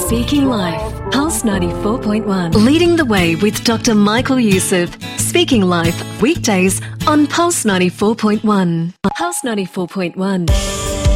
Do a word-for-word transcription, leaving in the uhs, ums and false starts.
Speaking Life, Pulse ninety-four point one. Leading the way with Doctor Michael Youssef. Speaking Life, weekdays on Pulse ninety-four point one. Pulse ninety-four point one.